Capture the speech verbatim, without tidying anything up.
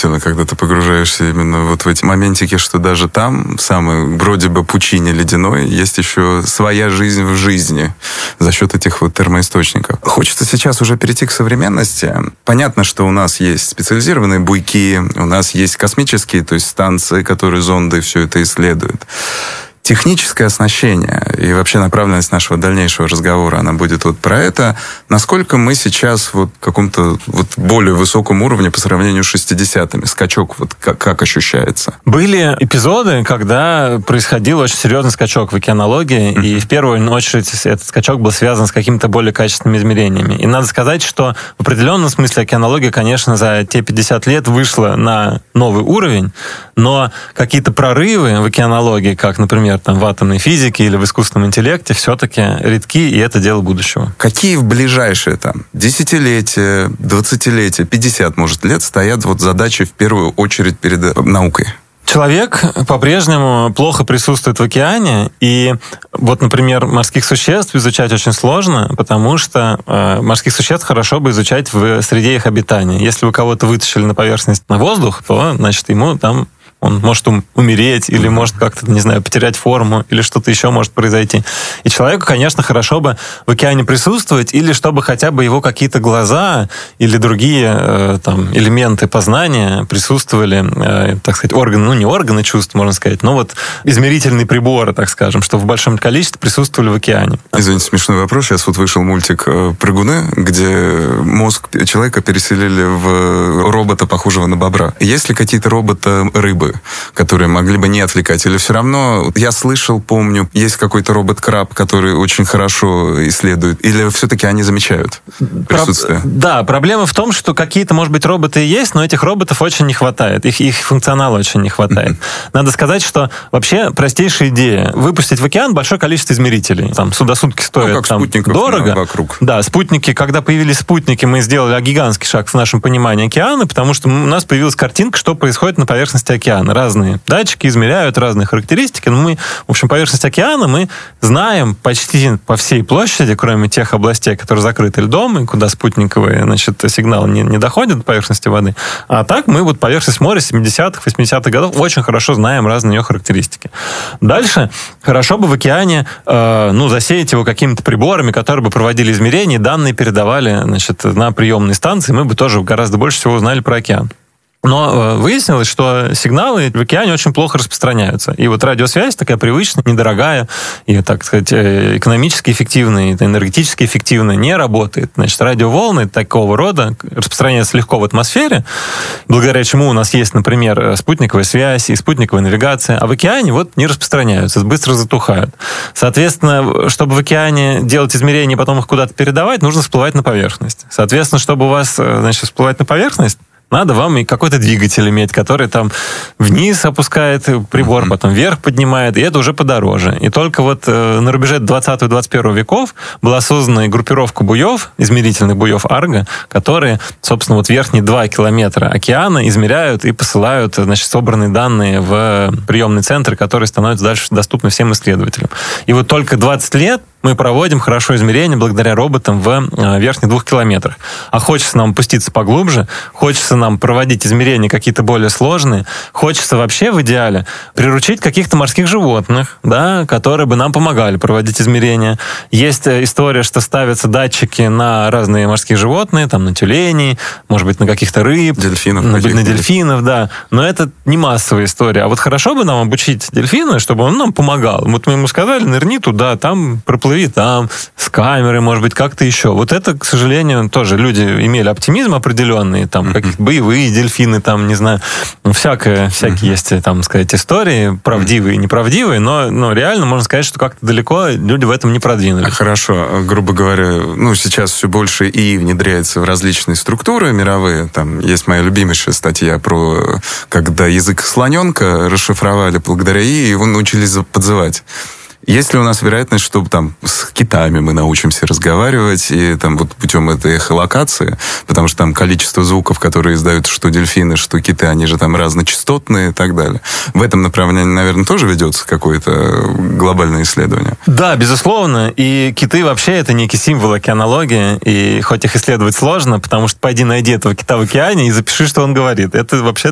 удивительно, когда ты погружаешься именно вот в эти моментики, что даже там, в самой вроде бы пучине ледяной, есть еще своя жизнь в жизни за счет этих вот термоисточников. Хочется сейчас уже перейти к современности. Понятно, что у нас есть специализированные буйки, у нас есть космические, то есть станции, которые зонды все это исследуют. Техническое оснащение и вообще направленность нашего дальнейшего разговора, она будет вот про это. Насколько мы сейчас вот в каком-то вот более высоком уровне по сравнению с шестидесятыми? Скачок вот как, как ощущается? Были эпизоды, когда происходил очень серьезный скачок в океанологии, mm-hmm. и в первую очередь этот скачок был связан с какими-то более качественными измерениями. И надо сказать, что в определенном смысле океанология, конечно, за те пятьдесят лет вышла на новый уровень, но какие-то прорывы в океанологии, как, например, там, в атомной физике или в искусственном интеллекте, все-таки редки, и это дело будущего. Какие в ближайшие там десятилетия, двадцатилетия, пятьдесят, может, лет стоят вот задачи в первую очередь перед наукой? Человек по-прежнему плохо присутствует в океане, и вот, например, морских существ изучать очень сложно, потому что э, морских существ хорошо бы изучать в среде их обитания. Если вы кого-то вытащили на поверхность на воздух, то, значит, ему там он может умереть, или может как-то, не знаю, потерять форму, или что-то еще может произойти. И человеку, конечно, хорошо бы в океане присутствовать, или чтобы хотя бы его какие-то глаза или другие э, там, элементы познания присутствовали, э, так сказать, органы, ну не органы чувств, можно сказать, но вот измерительные приборы, так скажем, что в большом количестве присутствовали в океане. Извините, смешной вопрос. Сейчас вот вышел мультик «Прыгуны», где мозг человека переселили в робота, похожего на бобра. Есть ли какие-то роботы-рыбы, которые могли бы не отвлекать? Или все равно, я слышал, помню, есть какой-то робот-краб, который очень хорошо исследует? Или все-таки они замечают присутствие? Про... Да, проблема в том, что какие-то, может быть, роботы и есть, но этих роботов очень не хватает. Их, их функционала очень не хватает. Mm-hmm. Надо сказать, что вообще простейшая идея выпустить в океан большое количество измерителей. Там судосутки стоят ну, там, дорого. Вокруг. Да, спутники, когда появились спутники, мы сделали гигантский шаг в нашем понимании океана, потому что у нас появилась картинка, что происходит на поверхности океана. Разные датчики измеряют разные характеристики, но мы, в общем, поверхность океана мы знаем почти по всей площади, кроме тех областей, которые закрыты льдом, и куда спутниковые, значит, сигналы не, не доходят до поверхности воды. А так мы вот поверхность моря семидесятых, восьмидесятых годов очень хорошо знаем разные ее характеристики. Дальше хорошо бы в океане э, ну, засеять его какими-то приборами, которые бы проводили измерения, данные передавали, значит, на приемные станции, мы бы тоже гораздо больше всего узнали про океан. Но выяснилось, что сигналы в океане очень плохо распространяются. И вот радиосвязь такая привычная, недорогая, и, так сказать, экономически эффективная, и энергетически эффективная не работает. Значит, радиоволны такого рода распространяются легко в атмосфере, благодаря чему у нас есть, например, спутниковая связь и спутниковая навигация, а в океане вот не распространяются, быстро затухают. Соответственно, чтобы в океане делать измерения и потом их куда-то передавать, нужно всплывать на поверхность. Соответственно, чтобы у вас, значит, всплывать на поверхность, надо вам и какой-то двигатель иметь, который там вниз опускает прибор, mm-hmm. потом вверх поднимает, и это уже подороже. И только вот э, на рубеже двадцатого и двадцать первого веков была создана группировка буев, измерительных буев Арго, которые, собственно, вот верхние два километра океана измеряют и посылают, значит, собранные данные в приемный центр, который становится дальше доступны всем исследователям. И вот только двадцать лет мы проводим хорошо измерения благодаря роботам в верхних двух километрах. А хочется нам пуститься поглубже, хочется нам проводить измерения какие-то более сложные, хочется вообще в идеале приручить каких-то морских животных, да, которые бы нам помогали проводить измерения. Есть история, что ставятся датчики на разные морские животные, там на тюленей, может быть, на каких-то рыб, дельфинов, на, на дельфинов, да. Но это не массовая история. А вот хорошо бы нам обучить дельфина, чтобы он нам помогал. Вот мы ему сказали, нырни туда, там проплыви там, с камерой, может быть, как-то еще. Вот это, к сожалению, тоже люди имели оптимизм определенный, там, mm-hmm. какие-то боевые дельфины, там, не знаю, всякое, всякие mm-hmm. есть, там, сказать, истории, правдивые и неправдивые, но, но реально можно сказать, что как-то далеко люди в этом не продвинулись. Хорошо. Грубо говоря, ну, сейчас все больше и внедряется в различные структуры мировые. Там есть моя любимейшая статья про, когда язык слоненка расшифровали благодаря ИИ, и его научились подзывать. Есть ли у нас вероятность, что там с китами мы научимся разговаривать, и там вот путем этой эхолокации, потому что там количество звуков, которые издают что дельфины, что киты, они же там разночастотные и так далее. В этом направлении, наверное, тоже ведется какое-то глобальное исследование? Да, безусловно. И киты вообще это некий символ океанологии, и хоть их исследовать сложно, потому что пойди найди этого кита в океане и запиши, что он говорит. Это вообще